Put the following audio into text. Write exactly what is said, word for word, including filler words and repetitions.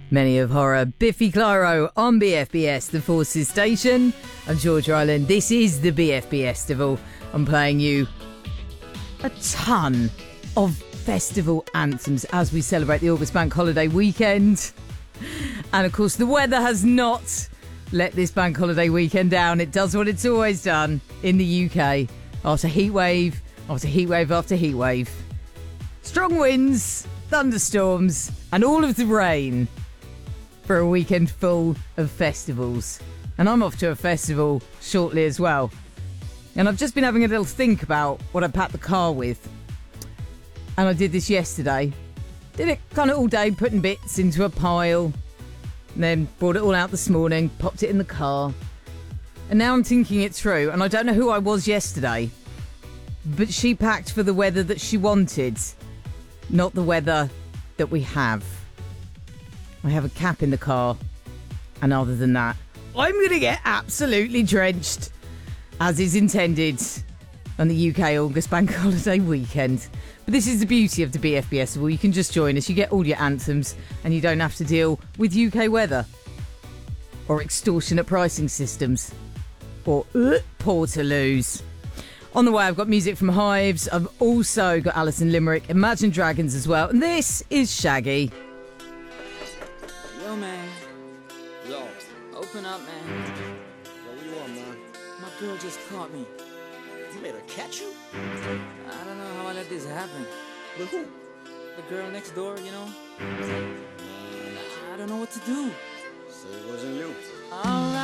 Many of horror, Biffy Clyro on B F B S, the Forces Station. I'm George Island. This is the B F B Festival. I'm playing you a ton of festival anthems as we celebrate the August Bank Holiday weekend. And of course, the weather has not let this Bank Holiday weekend down. It does what it's always done in the U K. After heat wave, after heat wave, after heat wave. Strong winds, thunderstorms, and all of the rain for a weekend full of festivals. And I'm off to a festival shortly as well. And I've just been having a little think about what I packed the car with. And I did this yesterday. Did it kind of all day, putting bits into a pile. And then brought it all out this morning, popped it in the car. And now I'm thinking it through. And I don't know who I was yesterday. But she packed for the weather that she wanted. Not the weather that we have. I have a cap in the car. And other than that, I'm going to get absolutely drenched, as is intended, on the U K August Bank Holiday weekend. But this is the beauty of the B F B Festival. You can just join us. You get all your anthems and you don't have to deal with U K weather or extortionate pricing systems or uh, Portaloos. On the way, I've got music from Hives. I've also got Alison Limerick, Imagine Dragons as well. And this is Shaggy. Yo, man. Yo. Open up, man. Yo, what you want, man? My girl just caught me. You made her catch you? I don't know how I let this happen. With who? The girl next door, you know? Man, I don't know what to do. say it wasn't you. Alright.